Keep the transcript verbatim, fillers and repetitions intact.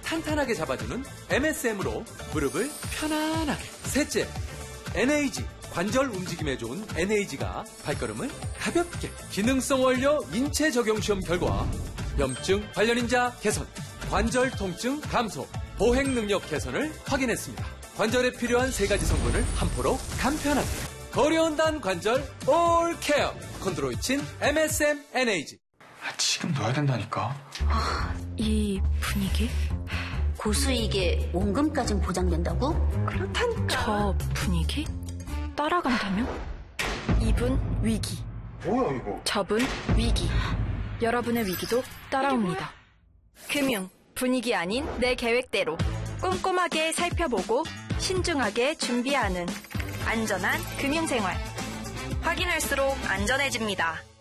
탄탄하게 잡아주는 엠에스엠으로 무릎을 편안하게. 셋째, 엔에이지. 관절 움직임에 좋은 엔에이지가 발걸음을 가볍게. 기능성 원료 인체 적용 시험 결과 염증 관련인자 개선, 관절 통증 감소, 보행 능력 개선을 확인했습니다. 관절에 필요한 세 가지 성분을 한 포로 간편하게. 거려온단 관절 올 케어. 콘드로이친 엠에스엠 엔에이지. 아, 지금 넣어야 된다니까. 아, 이 분위기? 고수익에 원금까진 보장된다고? 그렇다니까. 저 분위기? 따라간다면? 이분 위기. 뭐야 이거? 저분 위기. 여러분의 위기도 따라옵니다. 금융, 분위기 아닌 내 계획대로 꼼꼼하게 살펴보고 신중하게 준비하는 안전한 금융생활. 확인할수록 안전해집니다.